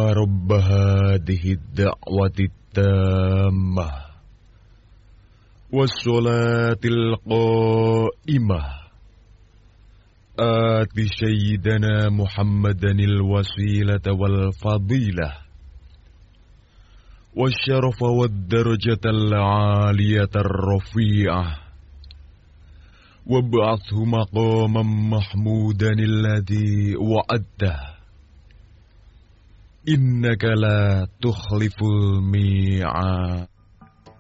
رب هذه الدعوة التامة والصلاة القائمة آت سيدنا محمدا الوسيلة والفضيلة والشرف والدرجة العالية الرفيعة وابعثه مقاما محمودا الذي وعدته إنك لا تخلف الميعاد.